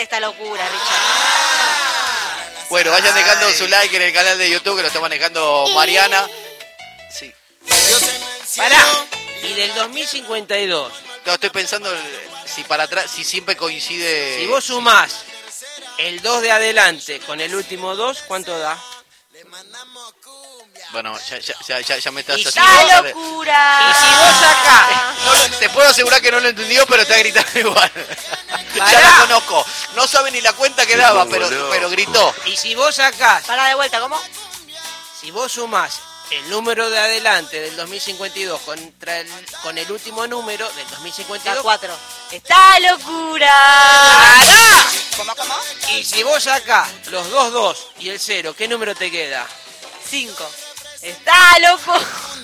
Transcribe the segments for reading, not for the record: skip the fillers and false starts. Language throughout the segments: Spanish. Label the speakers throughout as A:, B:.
A: de esta locura, Richard.
B: Bueno, vayan dejando su like en el canal de YouTube que lo está manejando Mariana. Sí.
C: Pará. Y del 2052.
B: No, estoy pensando si para atrás, si siempre coincide.
C: Si vos sumás el 2 de adelante con el último 2, ¿cuánto da?
B: Bueno, ya me estás
C: Y
B: haciendo.
A: ¡La locura!
C: Y si vos sacás...
B: Te puedo asegurar que no lo entendió, pero está gritando igual. Ya lo conozco. No sabe ni la cuenta que daba, pero gritó.
C: Y si vos sacás...
A: Pará de vuelta, ¿cómo?
C: Si vos sumás el número de adelante del 2052 con el último número del 2052...
A: La 4. ¡Está locura!
C: ¡Pará!
A: ¿Cómo?
C: Y si vos sacás los 2 y el 0, ¿qué número te queda?
A: 5. ¡Está loco!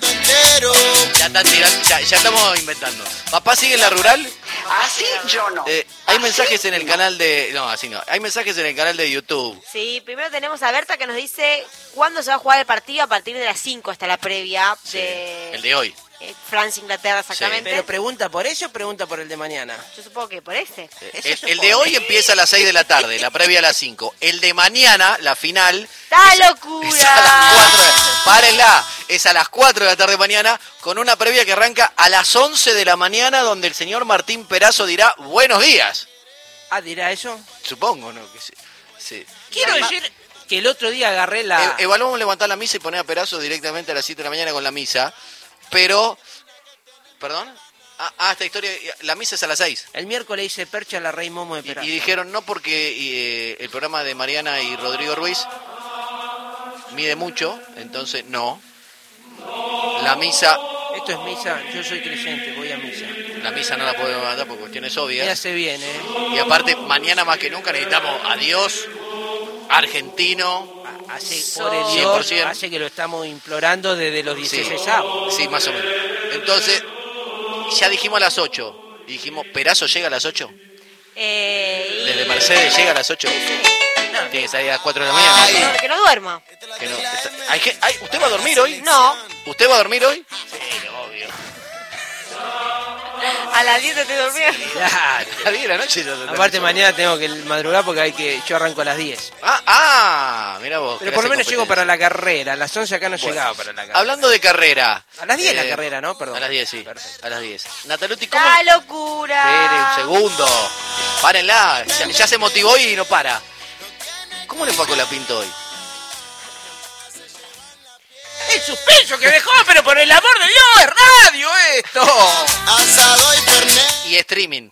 B: Ya están tirando, ya estamos inventando. ¿Papá sigue en la rural?
D: Así yo no.
B: Hay mensajes en el canal de... No, así no. Hay mensajes en el canal de YouTube.
A: Sí, primero tenemos a Berta que nos dice cuándo se va a jugar el partido. A partir de las 5 está la previa de...
B: El de hoy.
A: Francia-Inglaterra, exactamente.
C: ¿Pero pregunta por eso o pregunta por el de mañana?
A: Yo supongo que por ese.
B: El de hoy empieza a las 6 de la tarde, la previa a las 5. El de mañana, la final...
A: ¡Está locura!
B: Es a las 4. Párenla. Es a las 4 de la tarde mañana con una previa que arranca a las 11 de la mañana donde el señor Martín Perazo dirá buenos días.
C: Ah, ¿dirá eso?
B: Supongo, ¿no? Que sí.
C: Quiero decir que el otro día agarré la...
B: Evaluamos levantar la misa y poner a Perazo directamente a las 7 de la mañana con la misa, pero... ¿Perdón? Esta historia, la misa es a las 6.
C: El miércoles hice percha a la Rey Momo de Perazo.
B: Y dijeron no porque el programa de Mariana y Rodrigo Ruiz mide mucho, entonces no. La misa...
C: Esto es misa, yo soy creyente, voy a misa.
B: La misa no la podemos matar por cuestiones obvias.
C: Ya se viene, ¿eh?
B: Y aparte, mañana más que nunca necesitamos a Dios, argentino,
C: Pobre Dios,
B: 100%.
C: hace que lo estamos implorando desde los 16 avos.
B: Sí, más o menos. Entonces, ya dijimos a las 8. Y dijimos, ¿Perazo llega a las 8? Desde Mercedes llega a las 8. Tiene que salir a las 4 de la mañana.
A: Que no duerma.
B: Que no. ¿Usted va a dormir hoy?
A: No.
B: ¿Usted va a dormir hoy?
C: Sí, obvio.
A: A las 10 te dormía.
B: Ya, a 10 de la noche.
C: Aparte mañana tengo que madrugar porque yo arranco a las 10.
B: Mira vos.
C: Pero por lo menos llego para la carrera. A las 11 acá no llegaba para la carrera.
B: Hablando de carrera.
C: A las 10 la carrera, ¿no? Perdón.
B: A las 10, sí.
C: Perfecto.
B: A las 10. Nataluti, ¿cómo?
A: ¡La locura!
B: Espere un segundo. Párenla. Ya se motivó y no para. ¿Cómo le fue a Colapinto hoy?
C: ¡El suspenso que dejó! ¡Pero por el amor de Dios! ¡Es radio esto!
B: Y streaming.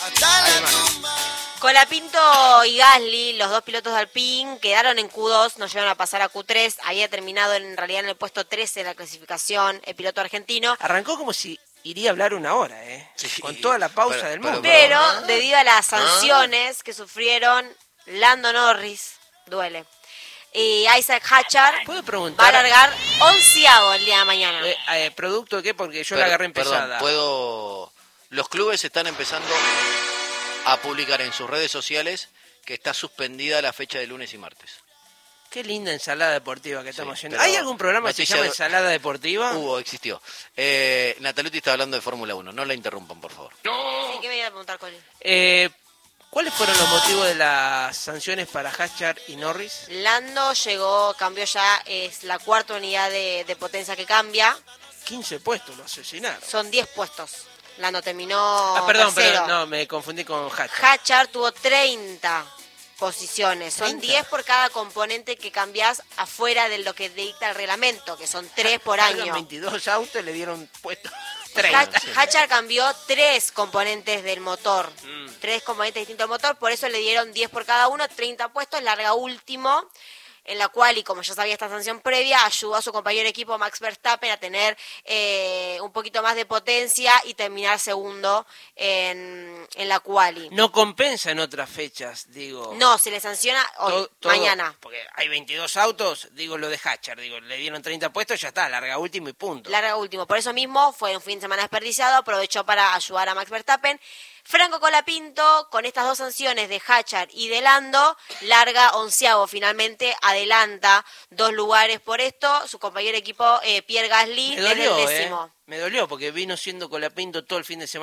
A: Colapinto y Gasly, los dos pilotos de Alpine, quedaron en Q2, no llegaron a pasar a Q3. Había terminado en realidad en el puesto 13 de la clasificación el piloto argentino.
C: Arrancó como si iría a hablar una hora, ¿eh?
B: Sí,
C: con toda la pausa del mundo.
A: Pero debido a las sanciones que sufrieron Lando Norris, duele, y Isaac Hatchard,
C: ¿Puedo preguntar?
A: va a largar 11º el día de mañana.
C: ¿Producto de qué? Porque yo la agarré empezada.
B: Los clubes están empezando a publicar en sus redes sociales que está suspendida la fecha de lunes y martes.
C: Qué linda ensalada deportiva que estamos haciendo.
B: pero
C: ¿Hay algún programa que se llama ensalada deportiva?
B: Existió. Nataluti está hablando de Fórmula 1, no la interrumpan, por favor.
A: Sí, ¿qué me iba a preguntar, Colin?
C: ¿Cuáles fueron los motivos de las sanciones para Hatchard y Norris?
A: Lando cambió ya, es la cuarta unidad de potencia que cambia.
C: 15 puestos, lo asesinaron.
A: Son 10 puestos. Lando terminó
C: Perdón,
A: tercero.
C: no, me confundí con Hatchard.
A: Hatchard tuvo 30 posiciones. Son
C: 30.
A: 10 por cada componente que cambiás afuera de lo que dicta el reglamento, que son 3 por año.
C: Eran 22 autos y le dieron puesto 30.
A: Hatchard cambió 3 componentes del motor. 3 componentes distintos del motor, por eso le dieron 10 por cada uno, 30 puestos, larga último, en la cual, y como ya sabía esta sanción previa, ayudó a su compañero de equipo Max Verstappen a tener un poquito más de potencia y terminar segundo en la quali.
C: No compensa en otras fechas, digo.
A: No, se le sanciona hoy, mañana.
C: Porque hay 22 autos, digo lo de Hatchard, le dieron 30 puestos, ya está, larga último y punto.
A: Larga último, por eso mismo fue un fin de semana desperdiciado, aprovechó para ayudar a Max Verstappen. Franco Colapinto, con estas dos sanciones de Hatchard y de Lando, larga 11º, finalmente adelanta 2 lugares por esto. Su compañero de equipo, Pierre Gasly, es el 10º.
C: Me dolió porque vino siendo Colapinto todo el fin de semana.